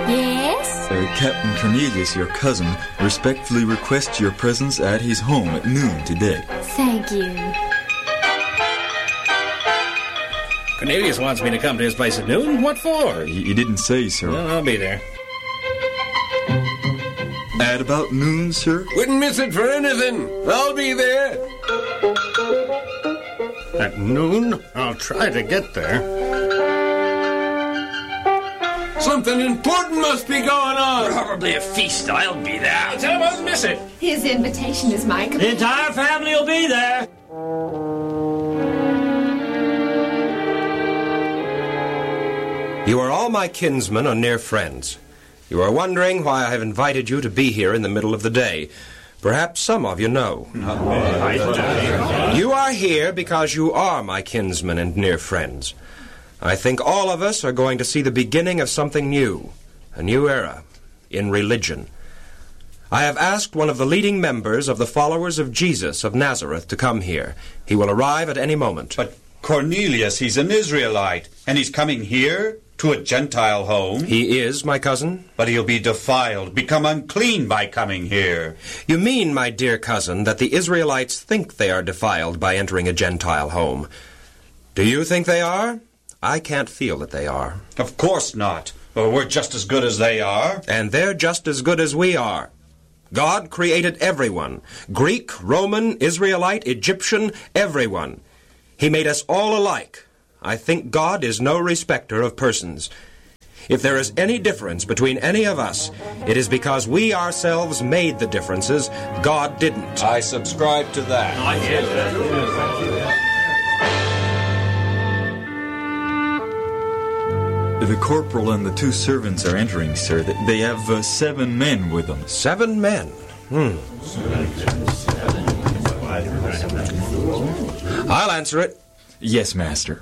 Yes? Captain Cornelius, your cousin, respectfully requests your presence at his home at noon today. Thank you. Cornelius wants me to come to his place at noon? What for? He didn't say, sir. Well, I'll be there. At about noon, sir? Wouldn't miss it for anything. I'll be there. At noon? I'll try to get there. Something important must be going on. Probably a feast. I'll be there. Tell him I won't miss it. His invitation is my The entire family will be there. You are all my kinsmen or near friends. You are wondering why I have invited you to be here in the middle of the day. Perhaps some of you know. You are here because you are my kinsmen and near friends. I think all of us are going to see the beginning of something new, a new era in religion. I have asked one of the leading members of the followers of Jesus of Nazareth to come here. He will arrive at any moment. But Cornelius, he's an Israelite, and he's coming here to a Gentile home. He is, my cousin. But he'll be defiled, become unclean by coming here. You mean, my dear cousin, that the Israelites think they are defiled by entering a Gentile home. Do you think they are? I can't feel that they are. Of course not. Well, we're just as good as they are. And they're just as good as we are. God created everyone. Greek, Roman, Israelite, Egyptian, everyone. He made us all alike. I think God is no respecter of persons. If there is any difference between any of us, it is because we ourselves made the differences. God didn't. I subscribe to that. The corporal and the two servants are entering, sir. They have 7 men with them. 7 men? I'll answer it. Yes, master.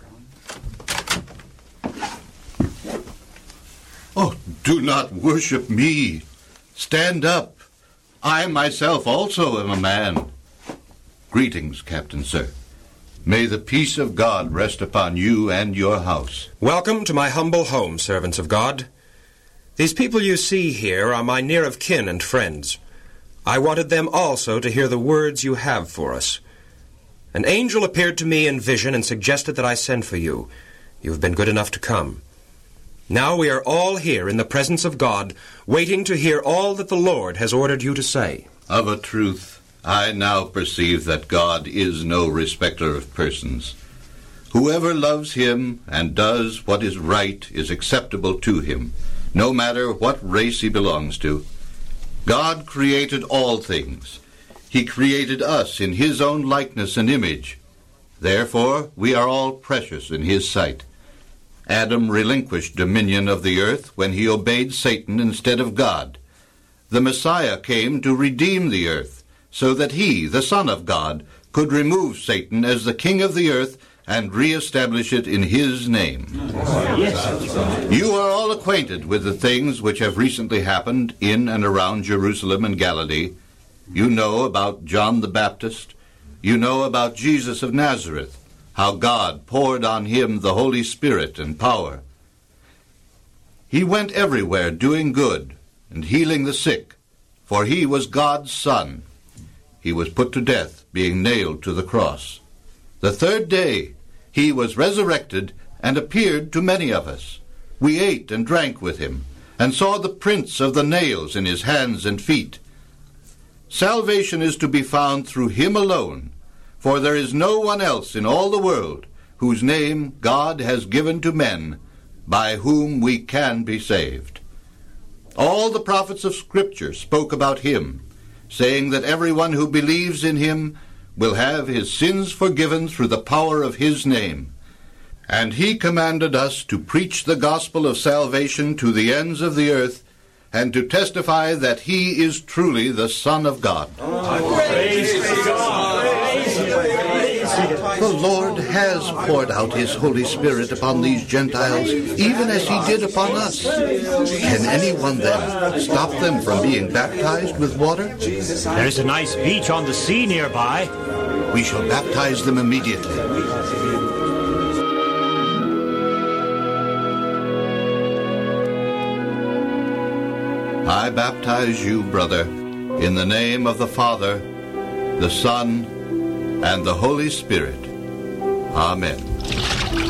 Oh, do not worship me. Stand up. I myself also am a man. Greetings, Captain, sir. May the peace of God rest upon you and your house. Welcome to my humble home, servants of God. These people you see here are my near of kin and friends. I wanted them also to hear the words you have for us. An angel appeared to me in vision and suggested that I send for you. You have been good enough to come. Now we are all here in the presence of God, waiting to hear all that the Lord has ordered you to say. Of a truth, I now perceive that God is no respecter of persons. Whoever loves him and does what is right is acceptable to him, no matter what race he belongs to. God created all things. He created us in his own likeness and image. Therefore, we are all precious in his sight. Adam relinquished dominion of the earth when he obeyed Satan instead of God. The Messiah came to redeem the earth, so that he, the Son of God, could remove Satan as the king of the earth and reestablish it in his name. You are all acquainted with the things which have recently happened in and around Jerusalem and Galilee. You know about John the Baptist. You know about Jesus of Nazareth, how God poured on him the Holy Spirit and power. He went everywhere doing good and healing the sick, for he was God's Son. He was put to death, being nailed to the cross. The 3rd day he was resurrected and appeared to many of us. We ate and drank with him, and saw the prints of the nails in his hands and feet. Salvation is to be found through him alone, for there is no one else in all the world whose name God has given to men, by whom we can be saved. All the prophets of Scripture spoke about him, saying that everyone who believes in him will have his sins forgiven through the power of his name. And he commanded us to preach the gospel of salvation to the ends of the earth, and to testify that he is truly the Son of God. The Lord has poured out his Holy Spirit upon these Gentiles, even as he did upon us. Can anyone then stop them from being baptized with water? There's a nice beach on the sea nearby. We shall baptize them immediately. I baptize you, brother, in the name of the Father, the Son, and the Holy Spirit. Amen.